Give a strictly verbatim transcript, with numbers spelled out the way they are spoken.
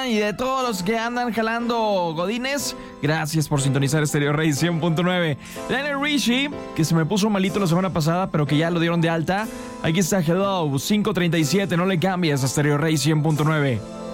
semana y de todos los que andan jalando godines, gracias por sintonizar Stereo Rey cien punto nueve. Lionel Richie, que se me puso malito la semana pasada, pero que ya lo dieron de alta. Aquí está Hello, cinco treinta y siete, no le cambies a Stereo Rey cien punto nueve.